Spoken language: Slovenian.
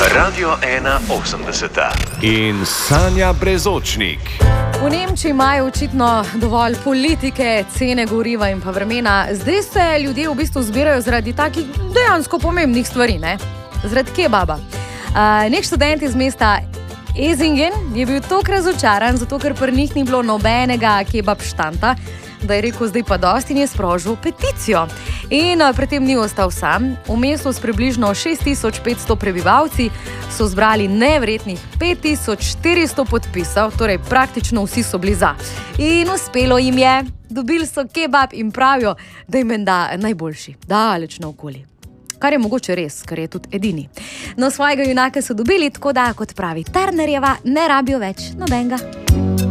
Radio 180 in Sanja Brezočnik. V Nemčiji imajo očitno dovolj politike, cene goriva in pa vremena. Zdaj se ljudje v bistvu zbirajo zaradi takih dejansko pomembnih stvari, ne? Zaradi kebaba. Nek študent iz mesta Ezingen je bil toliko razočaran, zato ker pri njih ni bilo nobenega kebab štanta, da je rekel, zdaj pa dosti, in je sprožil peticijo. In pri tem ni ostal sam. V mestu s približno 6500 prebivalci so zbrali nevrednih 5400 podpisov, torej praktično vsi so bili za. In uspelo jim je, dobili so kebab in pravijo, da je menda najboljši, daleč naokoli. Kar je mogoče res, ker je tudi edini. No, svojega junaka so dobili, tako da, kot pravi Tarnerjeva, ne rabijo več nobenega.